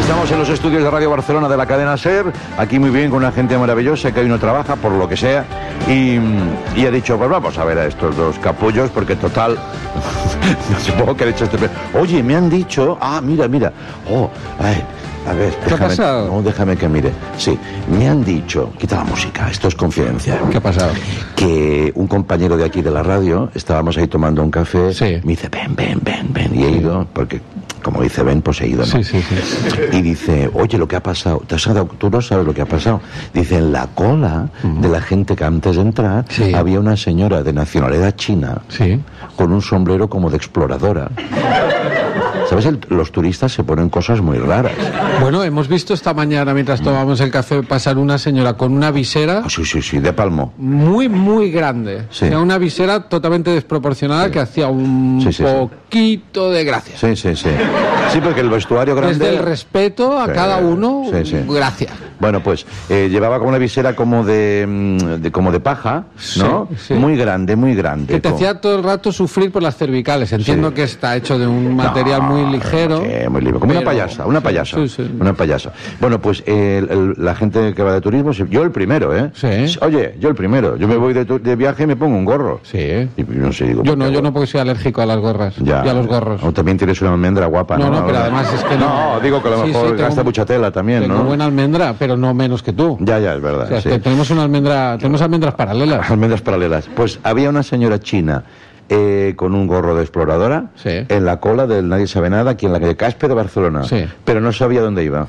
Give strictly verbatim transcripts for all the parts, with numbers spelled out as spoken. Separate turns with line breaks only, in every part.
Estamos en los estudios de Radio Barcelona de la cadena SER, aquí muy bien con una gente maravillosa que hoy no trabaja por lo que sea y, y ha dicho, pues vamos a ver a estos dos capullos porque total, supongo que ha dicho este... Oye, me han dicho, ah, mira, mira, oh, ay, a ver,
¿qué
déjame,
ha pasado?
No, déjame que mire, sí, me han dicho, quita la música, esto es confidencial.
¿Qué ha pasado?
Que un compañero de aquí de la radio, estábamos ahí tomando un café,
sí.
Me dice, ven, ven, ven, ven, y he ido, porque... Como dice Ben, pues he ido, ¿no?
Sí, sí, sí.
Y dice, oye, lo que ha pasado, ¿te has dado, tú no sabes lo que ha pasado? Dice, en la cola uh-huh. de la gente que antes de entrar sí. había una señora de nacionalidad china
sí.
con un sombrero como de exploradora. ¿Sabes? El, los turistas se ponen cosas muy raras.
Bueno, hemos visto esta mañana, mientras tomamos el café, pasar una señora con una visera...
Oh, sí, sí, sí, de palmo.
Muy, muy grande.
Sí.
O sea, una visera totalmente desproporcionada sí. que hacía un
sí, sí,
poquito sí. de gracia.
Sí, sí, sí. Sí, porque el vestuario grande...
Desde el respeto a sí. cada uno,
sí, sí.
gracias.
Bueno, pues eh, llevaba como una visera como de, de como de paja, ¿no?
Sí, sí.
Muy grande, muy grande.
Que te
como...
hacía todo el rato sufrir por las cervicales. Entiendo sí. que está hecho de un material no, muy ligero.
Sí, muy libre. Como
pero...
una payasa, una payasa.
Sí, sí.
Una payasa. Bueno, pues el, el, la gente que va de turismo, yo el primero, ¿eh?
Sí.
Oye, yo el primero. Yo me voy de, de viaje y me pongo un gorro.
Sí.
Y no sé, digo,
yo no, yo no porque soy alérgico a las gorras.
Ya.
Y a los gorros.
O también tienes una almendra guapa, ¿no?
No, no, pero además es que no.
No, digo que a lo mejor sí, sí, gasta
tengo,
mucha tela también,
tengo
¿no?
Tengo buena almendra, pero no menos que tú.
Ya, ya, es verdad.
O sea,
sí.
es que tenemos una almendra, tenemos almendras paralelas.
Almendras paralelas. Pues había una señora china eh, con un gorro de exploradora
sí.
en la cola del Nadie Sabe Nada, aquí en la calle Caspe de Barcelona.
Sí.
Pero no sabía dónde iba.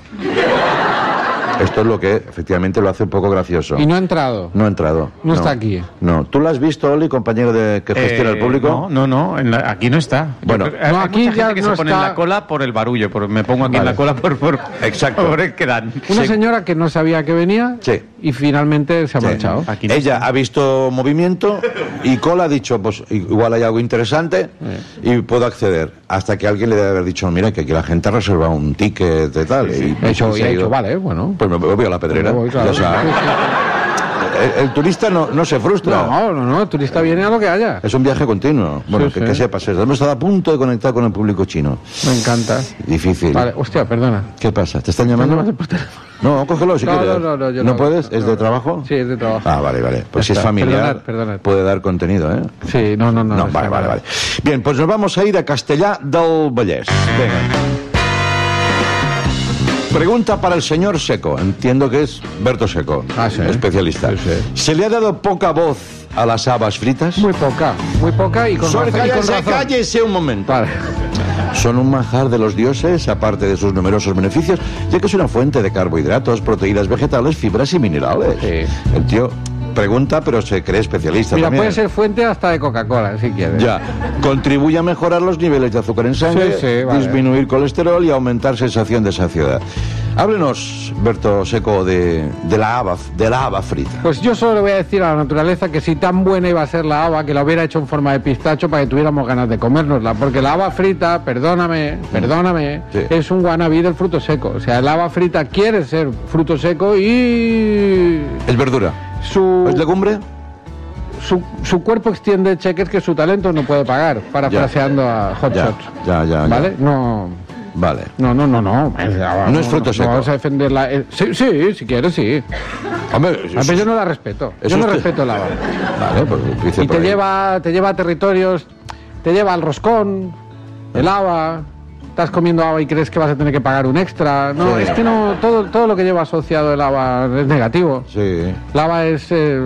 Esto es lo que efectivamente lo hace un poco gracioso.
¿Y no ha entrado?
No ha entrado.
No, no está aquí.
No. ¿Tú la has visto, Oli, compañero de que gestiona
eh,
el público?
No, no, no. En la, aquí no está.
Bueno,
creo,
no,
hay
aquí
mucha
ya
gente que
no
se pone
está...
en la cola por el barullo. Por, me pongo aquí
vale.
en la cola por... por
Exacto.
Por el que dan.
Una
sí.
señora que no sabía que venía
sí.
y finalmente se ha
sí.
marchado.
Aquí no
Ella
está.
ha visto movimiento y cola ha dicho, pues igual hay algo interesante sí. y puedo acceder. Hasta que alguien le debe haber dicho, mira, que aquí la gente ha reservado un ticket de tal.
Sí.
Y,
y, hecho,
y
y ha dicho, vale, bueno.
Pues me voy a la pedrera.
Voy, claro.
Ya sabes. El, el turista no, no se frustra.
No, no, no, el turista viene a lo que haya.
Es un viaje continuo. Bueno,
sí,
que,
sí.
que sepas, hemos estado a punto de conectar con el público chino.
Me encanta.
Difícil.
Vale, hostia, perdona.
¿Qué pasa? ¿Te están llamando?
¿Te por teléfono?
No, cógelo si
no,
quieres.
No, no, no, yo
¿No
no
puedes?
No,
¿Es
no,
de trabajo?
Sí, es de trabajo.
Ah, vale, vale. Pues
ya
si
está.
es familiar,
Perdonad, perdonad.
puede dar contenido, ¿eh?
Sí, no, no, no.
No, vale, vale, vale. Bien, pues nos vamos a ir a Castellar del Vallès. Venga. Pregunta para el señor Seco. Entiendo que es Berto Seco,
ah, ¿sí?
especialista.
Sí, sí.
¿Se le ha dado poca voz a las habas fritas?
Muy poca, muy poca y con
Son,
razón.
cállese,
Y con razón.
cállese un momento.
Vale.
Son un manjar de los dioses, aparte de sus numerosos beneficios, ya que es una fuente de carbohidratos, proteínas vegetales, fibras y minerales.
Sí.
El tío pregunta, pero se cree especialista
Mira,
también.
puede ser fuente hasta de Coca-Cola, si quieres.
Ya. Contribuye a mejorar los niveles de azúcar en sangre,
sí, sí, vale.
disminuir colesterol y aumentar sensación de saciedad. Háblenos, Berto Seco, de, de la haba, de la haba frita.
Pues yo solo le voy a decir a la naturaleza que si tan buena iba a ser la haba, que la hubiera hecho en forma de pistacho para que tuviéramos ganas de comérnosla. Porque la haba frita, perdóname, perdóname,
sí.
es un wannabe del fruto seco. O sea, la haba frita quiere ser fruto seco y...
¿Es verdura?
Su...
¿Es legumbre?
Su, su cuerpo extiende cheques que su talento no puede pagar, parafraseando a Hot
ya,
Shots.
Ya, ya,
¿Vale?
ya.
No...
Vale.
No, no, no, no.
No, no es fruto seco.
No vamos a defenderla. Eh, sí, sí, si quieres, sí.
Hombre,
A ver, yo no la respeto. Yo no
usted...
respeto el haba.
Vale, pues dice
Y
por
te
ahí.
lleva, te lleva a territorios, te lleva al roscón, el haba. Estás comiendo haba y crees que vas a tener que pagar un extra. No,
Sí.
es que no, todo, todo lo que lleva asociado el haba es negativo.
Sí.
El haba es... Eh,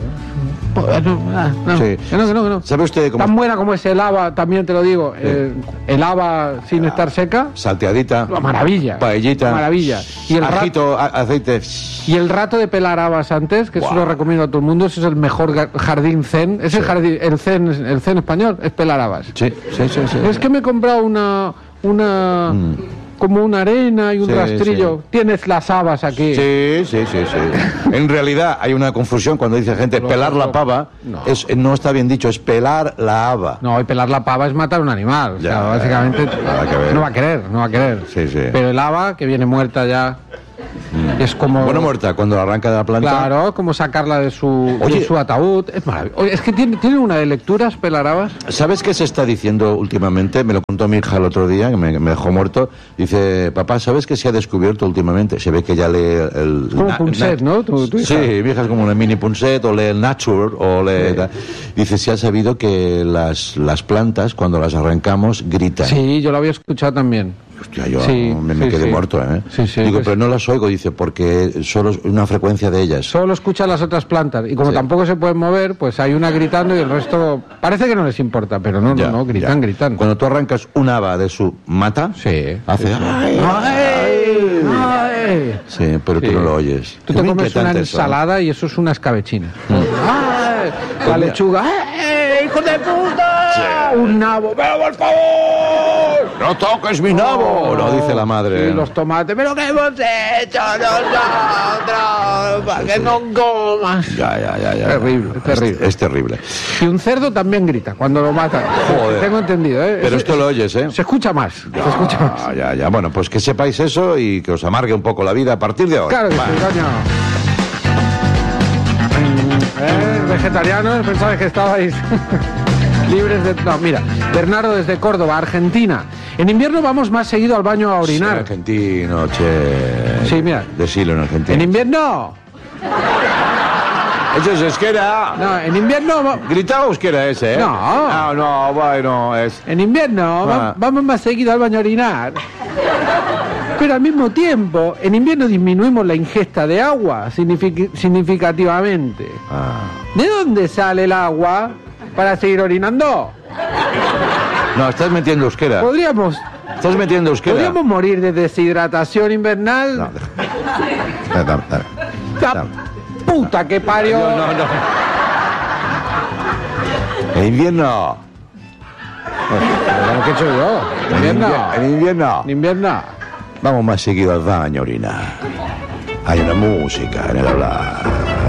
no, no,
Sí.
que no, que no, que no.
¿Sabe usted cómo?
Tan buena como es el haba, también te lo digo,
Sí.
eh, el haba sin estar seca,
Salteadita.
maravilla.
Paellita.
Maravilla. Y el, ra-
Ajito, a- aceite.
y el rato de pelar habas antes, que eso
Wow.
lo recomiendo a todo el mundo, eso es el mejor ga- jardín zen. Es el jardín, el zen, el zen español, es pelar habas.
Sí, sí, sí, sí.
Es que me he comprado una, una,
Mm.
como una arena y un
Sí,
rastrillo.
sí.
Tienes las habas aquí.
Sí, sí, sí, sí. En realidad hay una confusión cuando dice gente
No,
pelar
no,
la pava.
no.
Es, no está bien dicho, es pelar la haba.
No, y pelar la pava es matar un animal. O sea,
Ya,
básicamente
nada que ver.
no va a querer, no va a querer.
Sí, sí.
Pero el haba, que viene muerta ya, Mm. Es como...
Bueno, muerta, cuando la arranca de la planta.
Claro, como sacarla de su,
Oye,
de su ataúd. Es maravilloso. Es que tiene, tiene una de lecturas, Pelarabas.
¿Sabes qué se está diciendo últimamente? Me lo contó mi hija el otro día, que me, me dejó muerto. Dice, papá, ¿sabes qué se ha descubierto últimamente? Se ve que ya lee el...
Es como
na-
Punset,
na-
¿no? Tu- tu hija.
Sí, mi hija es como una mini Punset, o lee el Nature, o lee...
Sí.
tal. Dice, se ha sabido que las, las plantas, cuando las arrancamos, gritan.
Sí, yo lo había escuchado también.
Hostia, yo
Sí,
me, me
sí,
quedé
sí.
muerto, ¿eh?
Sí, sí,
Digo,
pues-
pero no las oigo, dice, porque solo es una frecuencia de ellas.
Solo escuchan las otras plantas. Y como
Sí.
tampoco se pueden mover, pues hay una gritando y el resto... Parece que no les importa, pero no,
Ya,
no, no, gritan,
ya.
gritan.
Cuando tú arrancas un haba de su mata,
Sí.
hace...
Sí, sí.
¡Ay!
¡Ay! ¡Ay!
Sí, pero
Sí.
tú no lo oyes.
Tú
Es
te
muy
comes una
inquietante eso, ¿eh?
ensalada y eso es una escabechina. ¡Ay! La
Pues mira.
lechuga. ¡Ay, hijo de puta! Un nabo. ¡Pero por favor!
¡No toques mi nabo! Lo dice la madre.
Y los tomates. ¿Pero qué hemos hecho nosotros? Para que no comas.
Ya, ya, ya, ya.
Terrible,
Es-
terrible.
Es, terrible.
Y un cerdo también grita cuando lo matan.
Joder.
Tengo entendido, ¿eh?
Pero
Es-
esto lo oyes, ¿eh?
Se escucha más. Se escucha más.
Ya, ya, ya. Bueno, pues que sepáis eso y que os amargue un poco la vida a partir de ahora.
Claro que
Va.
sí, coño. ¿Eh? Vegetarianos, pensabais que estabais libres de... No, mira, Bernardo desde Córdoba, Argentina. En invierno vamos más seguido al baño a
Sí,
orinar.
argentino, che.
Sí, mira.
Decilo en argentino.
En invierno...
Eso es euskera.
No, en invierno... va-
Gritaba euskera ese, ¿eh?
No.
Ah, no, bueno, es...
En invierno va-
Ah.
vamos más seguido al baño a orinar. Pero al mismo tiempo, en invierno disminuimos la ingesta de agua signific- significativamente.
Ah.
¿De dónde sale el agua para seguir orinando?
No, estás metiendo euskera.
Podríamos,
Estás metiendo euskera.
podríamos morir de deshidratación invernal.
No, deja. Dame, dame, dame.
¡La
Dame.
puta que parió!
No, no, no. En invierno.
¿Lo que he hecho yo? En
En
invierno.
invier- En invierno.
En invierno.
Vamos más seguido al baño a orinar. Hay una música en el hablar.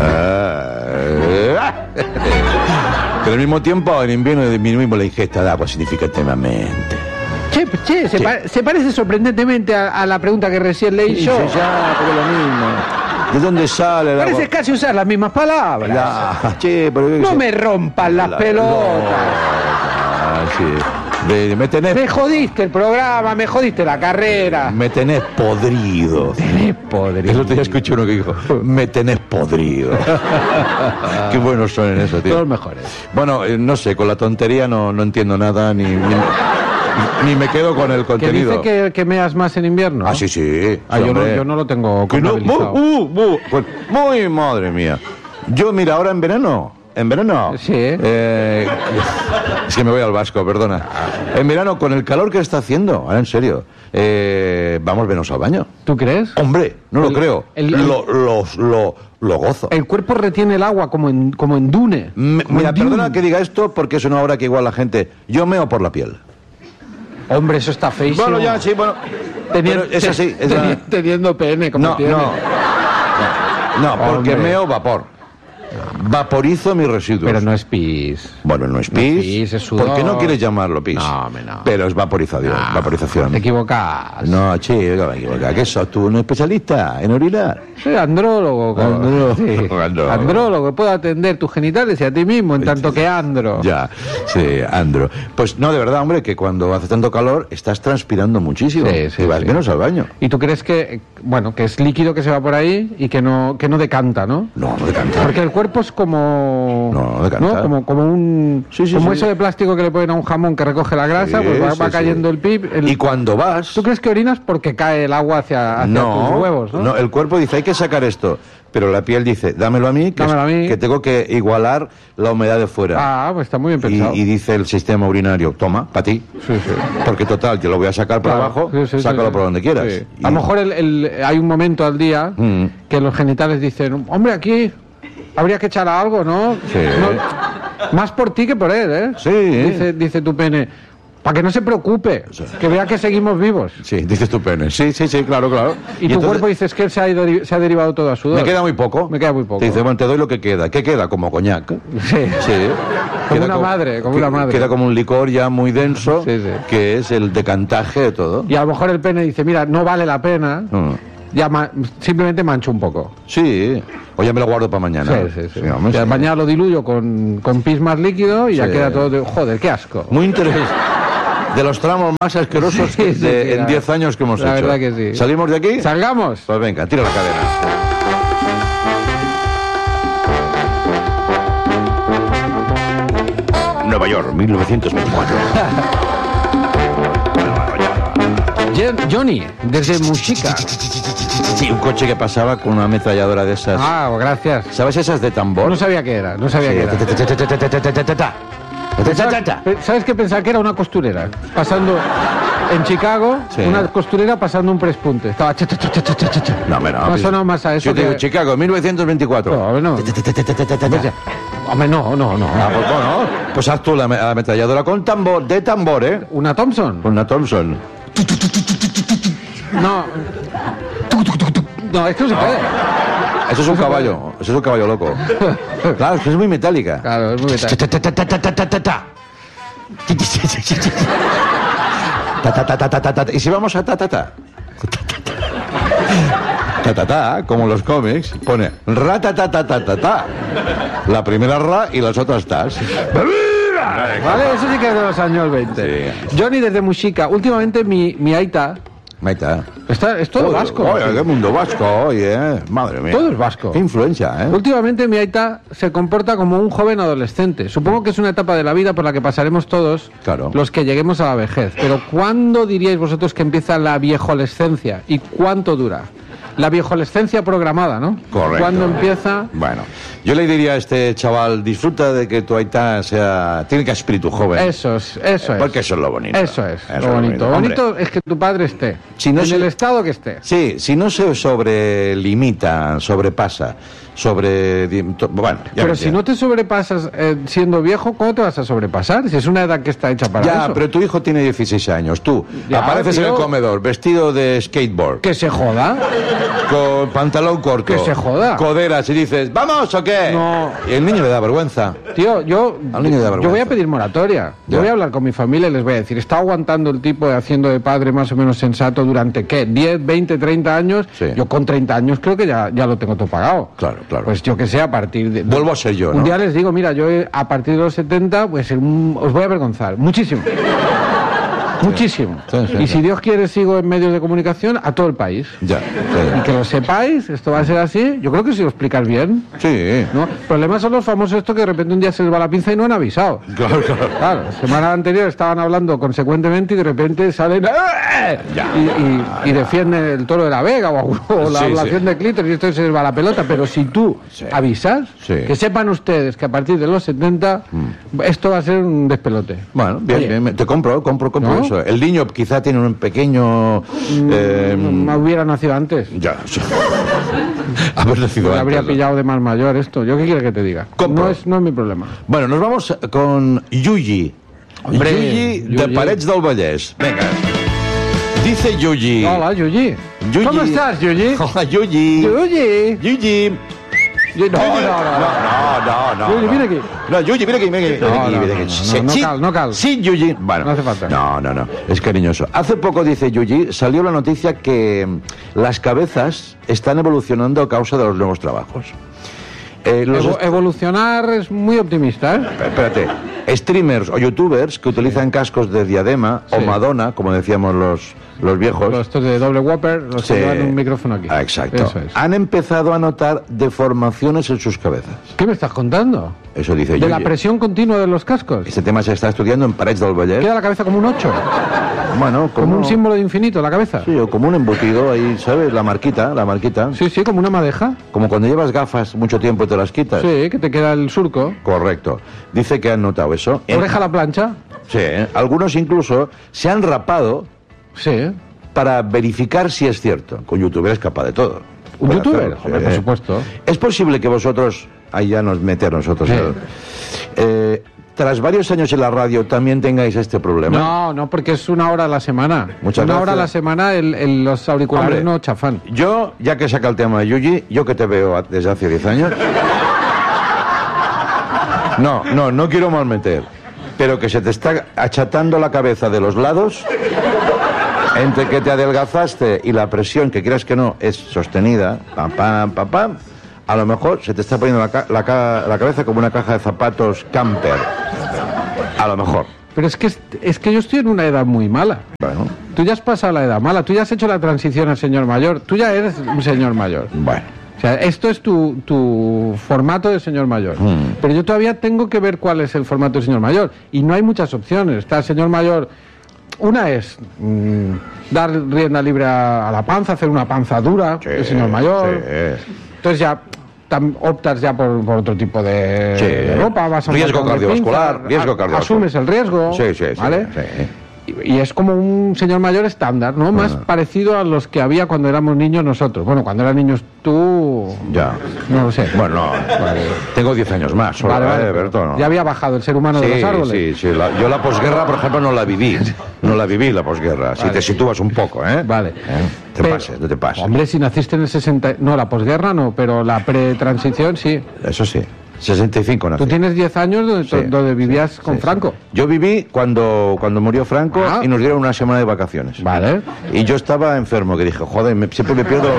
Pero al mismo tiempo, en invierno disminuimos la ingesta de agua significativamente.
Che, che, se,
Sí.
pa- se parece sorprendentemente a, a la pregunta que recién leí yo.
Sí, ya, pero lo mismo. ¿De dónde sale el agua?
Parece casi usar las mismas palabras.
Ya, che, pero...
No me rompan las
La-
pelotas.
Ah, sí. De- me tenés...
Me jodiste el programa, me jodiste la carrera.
Me tenés podrido.
Tenés
El
podrido.
otro día escuché uno que dijo, me tenés podrido. Qué buenos son en eso, tío.
Todos los mejores.
Bueno, eh, no sé, con la tontería no, no entiendo nada, ni, ni, ni me quedo con el
Que
contenido.
dice que, que meas más en invierno.
Ah, sí, sí.
Ah, yo, no,
hombre.
yo no lo tengo
Que no,
contabilizado.
bu- uh, bu- pues, muy madre mía. Yo, mira, ahora en verano, en verano.
Sí.
eh, es que me voy al vasco, perdona. En verano, con el calor que está haciendo, ahora en serio, eh, vamos menos al baño.
¿Tú crees?
Hombre, no lo
El-
creo.
el- el-
lo, lo, lo, lo gozo.
El cuerpo retiene el agua como en, como en dune.
Me-
Como
mira,
en dune.
perdona que diga esto porque es una hora que igual la gente. Yo meo por la piel.
Hombre, eso está feísimo.
Bueno, ya, sí, bueno.
Teniendo,
pero es así. es
teni-
la-
teniendo pene, como
No,
tiene.
no. No, no, porque
Hombre.
meo vapor. Vaporizo mis residuos.
Pero no es pis.
Bueno, no es
No es
pis.
pis, es sudor.
¿Por qué no quieres llamarlo pis?
No, hombre, no.
Pero es vaporización.
Ah,
vaporización.
Te equivocas.
No, chico, me equivoco. ¿Qué sos tú? ¿Un especialista en orinar?
Soy andrólogo. co-
Andrólogo.
Sí.
Andrólogo.
Andrólogo. Puedo atender tus genitales y a ti mismo, en tanto que andro.
Ya, sí, Andro. Pues no, de verdad, hombre, que cuando hace tanto calor estás transpirando muchísimo.
Sí, sí,
y vas
sí.
menos al baño.
¿Y tú crees que, bueno, que es líquido que se va por ahí y que no, que no decanta, ¿no?
No, no decanta.
Porque el cuerpo es como...
No, no decanta.
Como, como un...
Sí, sí,
como
sí.
eso de plástico que le ponen a un jamón que recoge la grasa,
Sí,
pues va,
sí,
va
sí.
cayendo el pip. el-
Y cuando vas...
¿Tú crees que orinas porque cae el agua hacia, hacia
No,
tus huevos, no?
el cuerpo dice, hay que sacar esto. Pero la piel dice, dámelo a mí, que,
Dámelo a mí.
que tengo que igualar la humedad de fuera.
Ah, pues está muy bien
y,
pensado.
y dice el sistema urinario, toma, para ti.
Sí, sí.
Porque total, yo lo voy a sacar por
Claro,
abajo,
sí, sí, sí,
sácalo
sí.
por donde quieras.
Sí.
Y-
A lo mejor el- el- hay un momento al día
Mm.
que los genitales dicen, hombre, aquí habría que echar algo, ¿no?
Sí.
No, más por ti que por él, ¿eh?
Sí.
Dice, dice tu pene, para que no se preocupe, que vea que seguimos vivos.
Sí, dices tu pene. Sí, sí, sí, claro, claro.
Y, tu
entonces,
cuerpo dice, es que él se ha, ido- se ha derivado todo a sudor.
me queda muy poco.
Me queda muy poco.
Te dice, bueno, te doy lo que queda. ¿Qué queda? Como coñac.
Sí.
Sí.
Como
Queda
una madre, como una madre.
Queda como un licor ya muy denso,
Sí, sí.
que es el decantaje de todo.
Y a lo mejor el pene dice, mira, no vale la pena,
Mm.
ya ma- simplemente mancho un poco.
Sí, o ya me lo guardo para mañana.
Sí, sí, sí.
Sí, hombre,
Ya
sí.
mañana lo diluyo con, con pis más líquido y ya
Sí.
queda todo de... Joder, qué asco.
Muy interesante. De los tramos más asquerosos
Sí,
que
sí,
de-
sí,
en
la-
diez años que hemos
la
hecho.
verdad que sí.
¿Salimos de aquí?
¡Salgamos!
Pues venga, tira la cadena. Nueva York, mil novecientos veinticuatro.
Je- Johnny, desde Muxica.
Sí, un coche que pasaba con una ametralladora de esas.
Ah, gracias.
¿Sabes esas de tambor?
No sabía qué era, no sabía
Sí.
qué era.
Ta, ta, ta, ta, ta, ta, ta, ta, ta, ta.
Pensaba- pe- ¿Sabes qué pensaba? Que era una costurera. Pasando en Chicago,
Sí.
una costurera pasando un prespunte. Estaba... cha, cha, cha, cha, cha, cha, cha.
No, hombre, no.
Me ha
pues-
sonado más a eso
Yo te digo,
que-
Chicago, mil novecientos veinticuatro.
No, no.
Ta, ta, ta, ta, ta, ta, ta, ta.
Hombre, ya- Hombre, no, no, no.
Ah, pues bueno, pues haz tú la, la ametralladora con tambor, de tambor, ¿eh?
¿Una Thompson?
Con una Thompson.
No. No, esto no se puede.
Eso es un caballo, eso es un caballo loco. Claro, es que es muy metálica.
Claro, es muy metal.
Ta, ta, ta, ta, ta, ta, ta, ta, ta. Ta, ta, ta, ta, ta, ta, ta. Y si vamos a ta, ta, ta. Ta, ta, ta, como los cómics, pone ra, ta, ta, ta, ta, ta, ta. La primera ra y las otras tas.
Vale, eso sí que es de los años veinte. Johnny desde Muxica. Últimamente mi, mi aita...
Maita.
Está, es todo vasco.
Oye, qué mundo vasco, oye, eh. Madre mía.
Todo es vasco.
Qué influencia, ¿eh?
Últimamente mi aita se comporta como un joven adolescente. Supongo que es una etapa de la vida por la que pasaremos todos
Claro.
los que lleguemos a la vejez. Pero ¿cuándo diríais vosotros que empieza la viejolescencia? ¿Y cuánto dura? La viejolescencia programada, ¿no?
Correcto.
¿Cuándo empieza?
Bueno, yo le diría a este chaval, disfruta de que tu aita sea... Tiene que espíritu joven.
Eso es, eso es.
Porque eso es lo bonito.
Eso es,
Eso
lo bonito. Lo
Hombre,
bonito es que tu padre esté.
Si no
en
se-
el estado que esté.
Sí, si no se sobrelimita, sobrepasa, sobre... Bueno, ya
Pero
me
si
entiendes.
no te sobrepasas eh, siendo viejo, ¿cómo te vas a sobrepasar? Si es una edad que está hecha para
Ya,
eso.
pero tu hijo tiene dieciséis años. Tú
Ya,
apareces en
tío.
el comedor vestido de skateboard,
Que se joda.
con pantalón corto,
Que se joda.
coderas y dices, ¿vamos o qué?
No.
Y el niño le da vergüenza.
Tío, yo,
Al niño le da
yo voy
vergüenza.
a pedir moratoria.
Ya.
Yo voy a hablar con mi familia y les voy a decir, ¿está aguantando el tipo de haciendo de padre más o menos sensato durante qué? ¿diez, veinte, treinta años?
Sí.
Yo con treinta años creo que ya, ya lo tengo todo pagado.
Claro, claro.
Pues yo que sé, a partir de...
Vuelvo a ser yo,
Un
¿no?
día les digo, mira, yo eh, a partir de los setenta, pues mm, os voy a avergonzar. Muchísimo. Muchísimo.
Sí, sí,
y
sí.
si Dios quiere, sigo en medios de comunicación a todo el país.
Ya.
Y que lo sepáis, esto va a ser así. Yo creo que si lo explicas bien,
Sí.
¿no? El problema son los famosos estos que de repente un día se les va la pinza y no han avisado.
Claro, claro.
Claro, semana anterior estaban hablando consecuentemente y de repente salen ¡eh!
Ya.
y, y- y defienden el toro de la Vega o, o la
Sí,
ablación
sí.
de clítoris y esto se les va la pelota. Pero si tú
Sí.
avisas,
Sí.
que sepan ustedes que a partir de los setenta esto va a ser un despelote.
Bueno, bien,
Oye.
bien, te compro, compro, compro
¿No?
eso. El niño quizá tiene un pequeño... eh,
Me hubiera nacido antes.
ya. sí. Haber nacido
Me
antes,
habría
¿no?
pillado de más mayor esto. ¿Yo qué quiere que te diga?
Compro.
No es, no es mi problema.
Bueno, nos vamos con Yuyi.
Hombre,
Yuyi de
Yuyi.
Parets del Vallès. Venga. Dice Yuyi.
Hola, Yuyi.
Yuyi.
¿Cómo estás, Yuyi?
Hola, Yuyi.
Yuyi.
Yuyi.
Yuyi. No, no, no.
No, no, no.
Yuyi,
no.
mira aquí.
No, Yuyi, mira aquí, mira aquí.
No,
Mira aquí,
no,
mira
no,
aquí.
no,
Sí,
no, no
sí.
cal, no cal.
Sí, Yuyi. Bueno.
No hace falta.
No, no, no. Es cariñoso. Hace poco, dice Yuyi, salió la noticia que mm, las cabezas están evolucionando a causa de los nuevos trabajos. Eh, los
Evo- evolucionar es muy optimista, ¿eh?
Espérate, streamers o youtubers que utilizan cascos de diadema o
Sí.
Madonna, como decíamos los, los viejos.
Los estos de doble Whopper, los
Sí.
que llevan un micrófono aquí.
Ah, exacto.
Eso es.
Han empezado a notar deformaciones en sus cabezas.
¿Qué me estás contando?
Eso dice
¿De
Yuyi.
la presión continua de los cascos?
Este tema se está estudiando en Parets del Vallès.
Queda la cabeza como un ocho,
Bueno, como,
como un símbolo de infinito la cabeza.
Sí, o como un embutido, ahí, ¿sabes? La marquita, la marquita.
Sí, sí, como una madeja.
Como cuando llevas gafas mucho tiempo y te las quitas.
Sí, que te queda el surco.
Correcto. Dice que han notado eso. En-
Oreja a la plancha.
Sí, ¿eh? Algunos incluso se han rapado
Sí.
para verificar si es cierto. Con youtuber es capaz de todo.
¿Un
Puede
youtuber?
hacerlo,
Hombre,
sí.
por supuesto.
Es posible que vosotros, ahí ya nos mete a nosotros,
Sí.
el- eh, tras varios años en la radio también tengáis este problema.
No, no, porque es una hora a la semana.
Muchas
una hora a la
gracias.
semana el, el- los auriculares
Hombre,
no chafan.
Yo, ya que saca el tema de Yuyi, yo que te veo a- desde hace diez años... No, no, no quiero malmeter, pero que se te está achatando la cabeza de los lados... entre que te adelgazaste y la presión, que quieras que no, es sostenida, pam, pam, pam, pam, a lo mejor se te está poniendo la, ca la, ca la cabeza como una caja de zapatos camper. A lo mejor.
Pero es que, es que yo estoy en una edad muy mala.
Bueno.
Tú ya has pasado la edad mala, tú ya has hecho la transición al señor mayor, tú ya eres un señor mayor.
Bueno.
O sea, esto es tu, tu formato de señor mayor.
Mm.
Pero yo todavía tengo que ver cuál es el formato de señor mayor. Y no hay muchas opciones. Está el señor mayor... Una es mmm, dar rienda libre a, a la panza, hacer una panza dura,
Sí,
el señor mayor.
Sí.
Entonces ya tam, optas ya por, por otro tipo de,
Sí.
de ropa. Vas a un
Riesgo
montón de
cardiovascular,
pinzas,
riesgo
a-
cardiovascular.
Asumes el riesgo,
Sí, sí, sí.
¿vale?
Sí.
Y, y es como un señor mayor estándar, ¿no? Más
Ah.
parecido a los que había cuando éramos niños nosotros. Bueno, cuando eran niños tú...
Ya.
No lo sé.
Bueno, no. Tengo diez años más, solo,
Vale, vale,
eh, Berto, ¿no?
ya había bajado el ser humano de
Sí,
los árboles.
sí, sí. La- yo la posguerra, por ejemplo, no la viví. No la viví, la posguerra. Si
Vale.
te sitúas un poco, ¿eh?
Vale.
¿Eh? Te
Pero-
pases, no te pases.
Hombre, si naciste en el sesenta... No, la posguerra no, pero la pretransición sí.
Eso sí. sesenta y cinco nací.
Tú tienes diez años donde,
Sí,
donde vivías
sí,
con
sí,
Franco.
sí. Yo viví cuando, cuando murió Franco
Ah.
y nos dieron una semana de vacaciones.
Vale.
Y yo estaba enfermo, que dije, joder, me- siempre me pierdo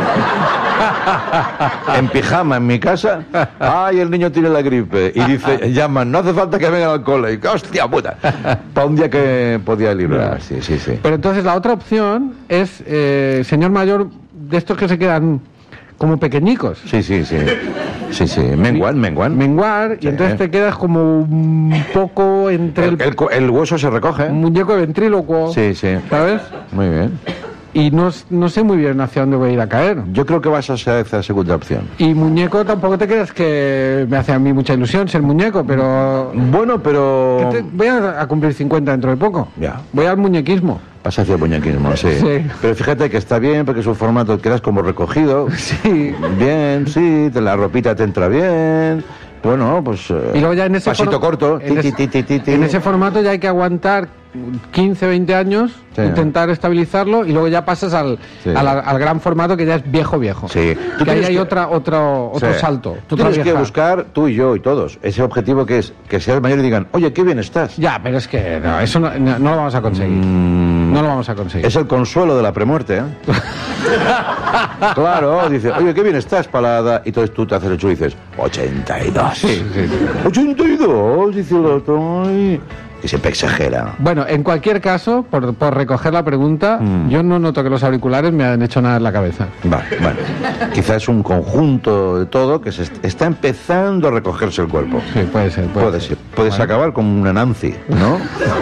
en pijama en mi casa. Ay, el niño tiene la gripe. Y dice, llaman, no hace falta que vengan al cole. Y, hostia puta. Para un día que podía librar. Sí, sí, sí.
Pero entonces la otra opción es eh, señor mayor de estos que se quedan como pequeñicos.
Sí, sí, sí. Sí, sí. Menguan, menguan.
Menguar,
Sí.
y entonces te quedas como un poco entre el,
El, el cu- el hueso se recoge.
un muñeco de ventrílocuo.
Sí, sí.
¿Sabes?
Muy bien.
Y no, no sé muy bien hacia dónde voy a ir a caer.
Yo creo que vas a ser esa segunda opción.
Y muñeco tampoco te creas que me hace a mí mucha ilusión ser muñeco, pero...
Bueno, pero...
que te- voy a, a cumplir cincuenta dentro de poco.
Ya.
Voy al muñequismo.
Pasa hacia el muñequismo, sí.
Sí.
Pero fíjate que está bien porque es un formato, quedas como recogido.
Sí.
Bien, sí, te- la ropita te entra bien. Bueno, pues... eh,
Y luego ya en ese
pasito
for-
corto.
en,
ti,
ese,
ti, ti, ti, ti.
en ese formato ya hay que aguantar quince, veinte años,
Sí.
intentar estabilizarlo y luego ya pasas al,
Sí.
al, al gran formato que ya es viejo viejo.
Sí. Tú
Que ahí
tienes
hay
que-
otra, otro, otro
Sí.
salto.
Tú
otra
tienes que
vieja.
buscar, tú y yo y todos, ese objetivo que es que seas mayor y digan, oye, qué bien estás.
Ya, pero es que no, eso no, no- no lo vamos a conseguir.
Mm,
No lo vamos a conseguir.
Es el consuelo de la premuerte, ¿eh? Claro, dice, oye, qué bien estás, palada. Y entonces tú te haces el chulo y dices, ochenta y dos.
Sí, sí, sí.
ochenta y dos, dice el otro. Ay. Y siempre exagera.
Bueno, en cualquier caso, por, por recoger la pregunta,
Mm.
yo no noto que los auriculares me han hecho nada en la cabeza.
Vale, vale. Quizás es un conjunto de todo que se est- está empezando a recogerse el cuerpo.
Sí, puede ser. Puede,
Puede ser. Puedes
Vale.
acabar como una Nancy, ¿no?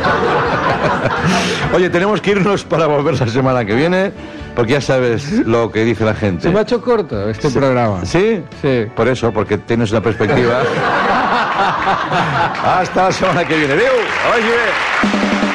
Oye, tenemos que irnos para volver la semana que viene, porque ya sabes lo que dice la gente.
Se me ha hecho corto este programa.
¿Sí?
Sí.
Por eso, porque tienes una perspectiva. Hasta la semana que viene. ¡Adiós! Oye.